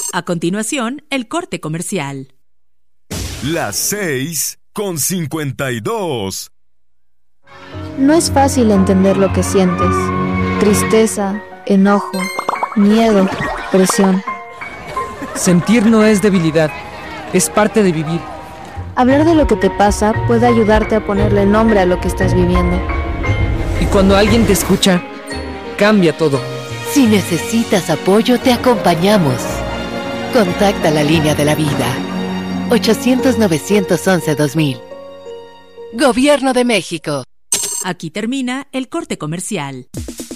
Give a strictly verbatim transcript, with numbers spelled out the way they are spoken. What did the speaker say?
A continuación, el corte comercial. Las seis con cincuenta y dos. No es fácil entender lo que sientes. Tristeza, enojo, miedo, presión. Sentir no es debilidad, es parte de vivir. Hablar de lo que te pasa puede ayudarte a ponerle nombre a lo que estás viviendo. Y cuando alguien te escucha, cambia todo. Si necesitas apoyo, te acompañamos. Contacta la línea de la vida. ochocientos, novecientos once, dos mil. Gobierno de México. Aquí termina el corte comercial.